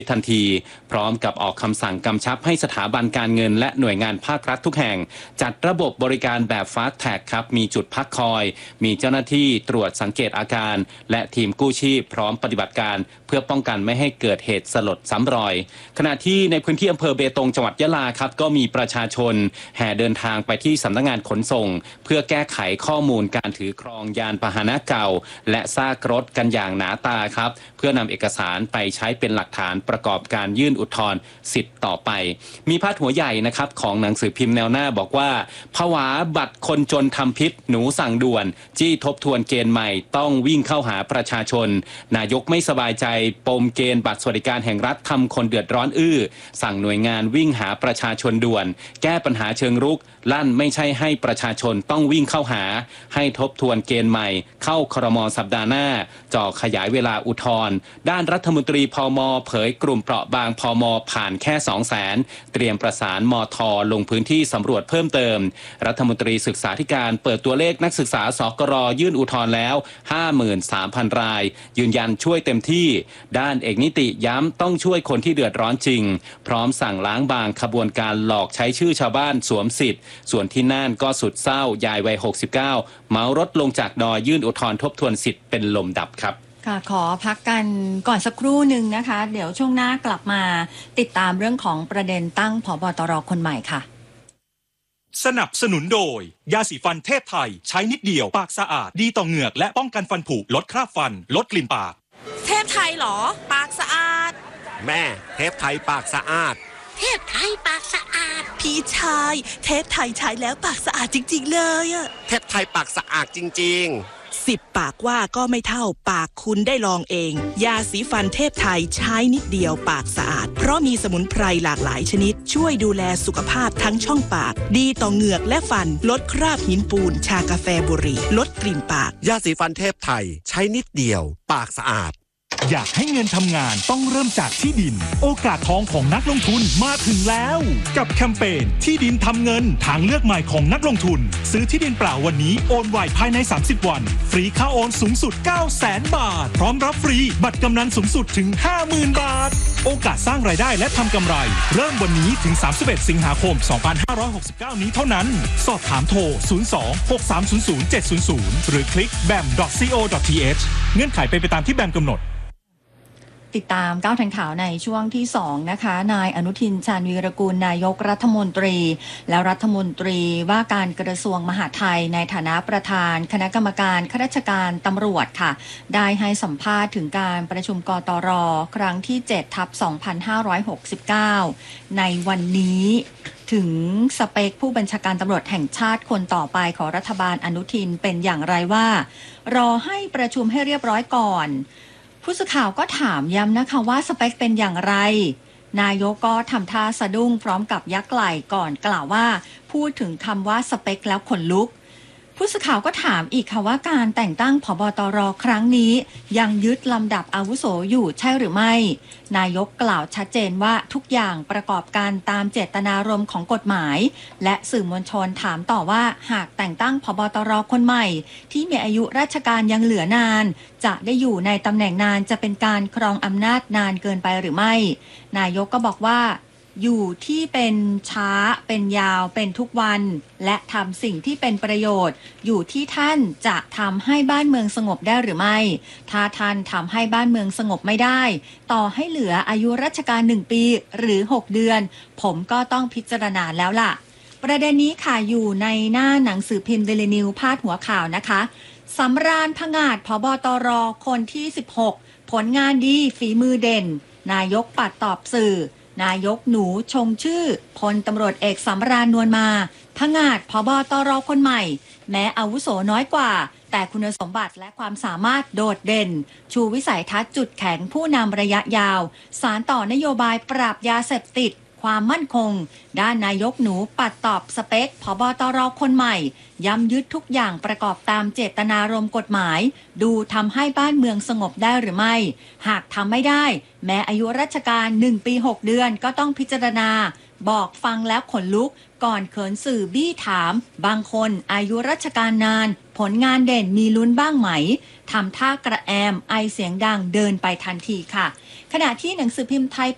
ทันทีพร้อมกับออกคำสั่งกำชับให้สถาบันการเงินและหน่วยงานภาครัฐทุกแห่งจัดระบบบริการแบบฟาสต์แท็กครับมีจุดพักคอยมีเจ้าหน้าที่ตรวจสังเกตอาการและทีมกู้ชีพพร้อมปฏิบัติการเพื่อป้องกันไม่ให้เกิดเหตุสลดซ้ำรอยขณะที่ในพื้นที่อำเภอเบตงจังหวัดยะลาครับก็มีประชาชนแห่เดินทางไปที่สำนักงานขนส่งเพื่อแก้ไขข้อมูลการถือครองยานพาหนะเก่าและซากรถกันอย่างหนาตาครับเพื่อนำเอกสารไปใช้เป็นหลักฐานประกอบการยื่นอุทธรณ์สิทธิ์ต่อไปมีพาดหัวใหญ่นะครับของหนังสือพิมพ์แนวหน้าบอกว่าผวาบัตรคนจนทำพิษหนูสั่งด่วนจี้ทบทวนเกณฑ์ใหม่ต้องวิ่งเข้าหาประชาชนนายกไม่สบายใจปมเกณฑ์บัตรสวัสดิการแห่งรัฐทำคนเดือดร้อนสั่งหน่วยงานวิ่งหาประชาชนด่วนแก้ปัญหาเชิงรุกลั่นไม่ใช่ให้ประชาชนต้องวิ่งเข้าหาให้ทบทวนเกณฑ์ใหม่เข้าครม.สัปดาห์หน้าจ่อขยายเวลาอุทธรณ์ด้านรัฐมนตรีพม.เผยกลุ่มเปราะบางพม.ผ่านแค่ 200,000 เตรียมประสานมท.ลงพื้นที่สำรวจเพิ่มเติมรัฐมนตรีศึกษาธิการเปิดตัวเลขนักศึกษาสกร.ยื่นอุทธรณ์แล้ว 53,000 รายยืนยันช่วยเต็มที่ด้านเอกนิติย้ำต้องช่วยคนที่เดือดร้อนจริงพร้อมสั่งล้างบางขบวนการหลอกใช้ชื่อชาวบ้านสวมสิทธิ์ส่วนที่น่านก็สุดเศร้ายายวัย 69 เมารถลงจากดอยยื่นอุทธรณ์ทบทวนสิทธิ์เป็นลมดับครับค่ะขอพักกันก่อนสักครู่หนึ่งนะคะเดี๋ยวช่วงหน้ากลับมาติดตามเรื่องของประเด็นตั้งผบ.ตร.คนใหม่ค่ะสนับสนุนโดยยาสีฟันเทพไทยใช้นิดเดียวปากสะอาดดีต่อเหงือกและป้องกันฟันผุลดคราบฟันลดกลิ่นปากเทพไทยเหรอปากสะอาดแม่เทพไทยปากสะอาดเทพไทยปากสะอาดพี่ชายเทพไทยใช้แล้วปากสะอาดจริงๆเลยอะเทพไทยปากสะอาดจริงๆ 10 ปากว่าก็ไม่เท่าปากคุณได้ลองเองยาสีฟันเทพไทยใช้นิดเดียวปากสะอาดเพราะมีสมุนไพรหลากหลายชนิดช่วยดูแลสุขภาพทั้งช่องปากดีต่อเหงือกและฟันลดคราบหินปูนชากาแฟบุหรี่ลดกลิ่นปากยาสีฟันเทพไทยใช้นิดเดียวปากสะอาดอยากให้เงินทำงานต้องเริ่มจากที่ดินโอกาสทองของนักลงทุนมาถึงแล้วกับแคมเปญที่ดินทำเงินทางเลือกใหม่ของนักลงทุนซื้อที่ดินเปล่าวันนี้โอนไวภายใน30 วันฟรีค่าโอนสูงสุด 900,000 บาทพร้อมรับฟรีบัตรกำนันสูงสุดถึง 50,000 บาทโอกาสสร้างรายได้และทำกำไรเริ่มวันนี้ถึง31 สิงหาคม 2569 นี้เท่านั้นสอบถามโทร 02-6300-700 หรือคลิก bam.co.th เงื่อนไขเป็นไปตามที่แบมกำหนดติดตามก้าวทันข่าวในช่วงที่2นะคะนายอนุทินชาญวีรกูลนายกรัฐมนตรีและรัฐมนตรีว่าการกระทรวงมหาดไทยในฐานะประธานคณะกรรมการข้าราชการตำรวจค่ะได้ให้สัมภาษณ์ถึงการประชุมกตร.ครั้งที่7/2569ในวันนี้ถึงสเปคผู้บัญชาการตำรวจแห่งชาติคนต่อไปของรัฐบาลอนุทินเป็นอย่างไรว่ารอให้ประชุมให้เรียบร้อยก่อนผู้สื่อข่าวก็ถามย้ำนะคะว่าสเปคเป็นอย่างไรนายกก็ทำท่าสะดุ้งพร้อมกับยักไหล่ก่อนกล่าวว่าพูดถึงคำว่าสเปคแล้วขนลุกผู้สื่อข่าวก็ถามอีกค่ะว่าการแต่งตั้งผบ.ตร.ครั้งนี้ยังยึดลำดับอาวุโสอยู่ใช่หรือไม่นายกกล่าวชัดเจนว่าทุกอย่างประกอบการตามเจตนารมณ์ของกฎหมายและสื่อมวลชนถามต่อว่าหากแต่งตั้งผบ.ตร.คนใหม่ที่มีอายุราชการยังเหลือนานจะได้อยู่ในตำแหน่งนานจะเป็นการครองอำนาจนานเกินไปหรือไม่นายกก็บอกว่าอยู่ที่เป็นช้าเป็นยาวเป็นทุกวันและทำสิ่งที่เป็นประโยชน์อยู่ที่ท่านจะทำให้บ้านเมืองสงบได้หรือไม่ถ้าท่านทำให้บ้านเมืองสงบไม่ได้ต่อให้เหลืออายุราชการ1 ปีหรือ6 เดือนผมก็ต้องพิจารณาแล้วล่ะประเด็นนี้ค่ะอยู่ในหน้าหนังสือพิมพ์เดลินิวพาดหัวข่าวนะคะสำราญผงาดผบ.ตร.คนที่16ผลงานดีฝีมือเด่นนายกปัดตอบสื่อนายกหนูชงชื่อพลตำรวจเอกสำราญนวลมาผงาดผบ.ตร.คนใหม่แม้อาวุโสน้อยกว่าแต่คุณสมบัติและความสามารถโดดเด่นชูวิสัยทัศน์จุดแข็งผู้นำระยะยาวสานต่อนโยบายปราบยาเสพติดความมั่นคงด้านนายกหนูปัดตอบสเปคผบ.ตร.คนใหม่ย้ำยึดทุกอย่างประกอบตามเจตนารมณ์กฎหมายดูทำให้บ้านเมืองสงบได้หรือไม่หากทำไม่ได้แม้อายุราชการ1 ปี 6 เดือนก็ต้องพิจารณาบอกฟังแล้วขนลุกก่อนเขินสื่อบี้ถามบางคนอายุราชการนานผลงานเด่นมีลุ้นบ้างไหมทำท่ากระแอมไอเสียงดังเดินไปทันทีค่ะขณะที่หนังสือพิมพ์ไทย